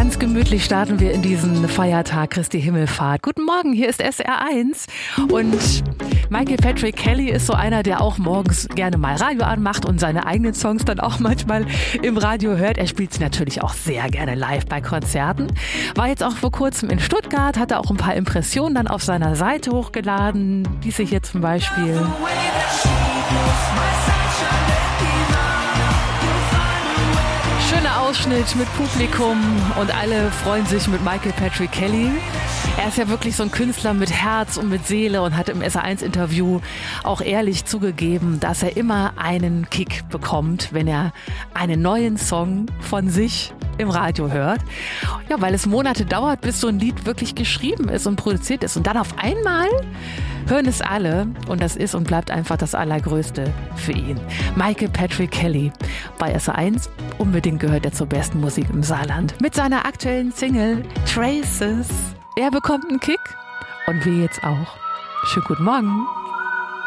Ganz gemütlich starten wir in diesen Feiertag Christi Himmelfahrt. Guten Morgen, hier ist SR1 und Michael Patrick Kelly ist so einer, der auch morgens gerne mal Radio anmacht und seine eigenen Songs dann auch manchmal im Radio hört. Er spielt sie natürlich auch sehr gerne live bei Konzerten. War jetzt auch vor kurzem in Stuttgart, hatte auch ein paar Impressionen dann auf seiner Seite hochgeladen. Diese hier zum Beispiel. Schöner Ausschnitt mit Publikum und alle freuen sich mit Michael Patrick Kelly. Er ist ja wirklich so ein Künstler mit Herz und mit Seele und hat im SR1-Interview auch ehrlich zugegeben, dass er immer einen Kick bekommt, wenn er einen neuen Song von sich im Radio hört. Ja, weil es Monate dauert, bis so ein Lied wirklich geschrieben ist und produziert ist. Und dann auf einmal hören es alle und das ist und bleibt einfach das Allergrößte für ihn. Michael Patrick Kelly bei SR1. Unbedingt gehört er zur besten Musik im Saarland. Mit seiner aktuellen Single Traces. Er bekommt einen Kick und wir jetzt auch. Schönen guten Morgen.